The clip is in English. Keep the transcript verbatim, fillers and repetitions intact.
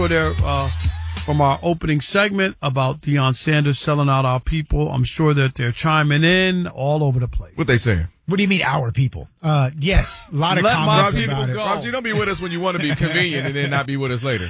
there uh, from our opening segment about Deion Sanders selling out our people. I'm sure that they're chiming in all over the place. What they saying? What do you mean, our people? Uh, yes, a lot of Let my comments people about it. go. Rob G, don't be with us when you want to be convenient and then not be with us later.